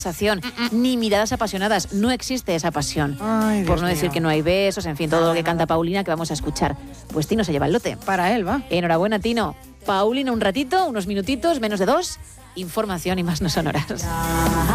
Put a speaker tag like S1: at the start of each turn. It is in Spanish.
S1: ni miradas apasionadas. No existe esa pasión.
S2: Ay,
S1: por
S2: Dios
S1: no decir
S2: mío.
S1: que no hay besos, en fin, todo lo que canta Paulina que vamos a escuchar. Pues Tino se lleva el lote.
S2: Para él, va.
S1: Enhorabuena, Tino. Paulina, un ratito, unos minutitos, menos de 2. Información y más no sonoras.